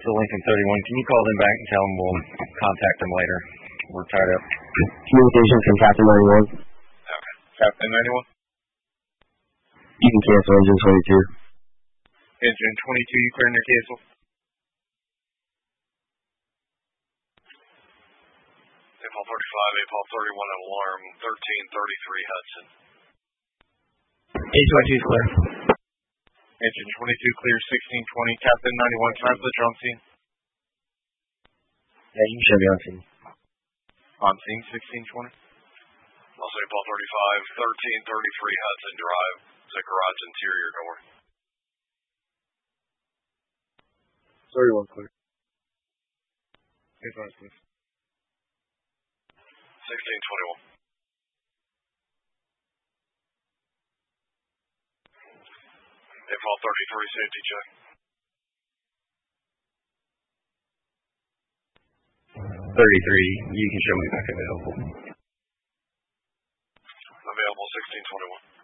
So Lincoln 31, can you call them back and tell them we'll contact them later? We're tied up. Communication from Captain 91. Okay. Captain 91? You can cancel engine 22. Engine 22, you clearing your cancel? Apol 35, Apol 31 alarm, 1333 Hudson. Engine 22 is clear. Engine 22 clear, 1620. Captain 91, can I have the drone scene? Yeah, you should be on scene. On scene, 1620. Also Apol 35, 1333 Hudson Drive, the garage interior door. 31 clear. Yes, please. 1621. Apol 33, safety check. 33, you can show me back available. Available 1621.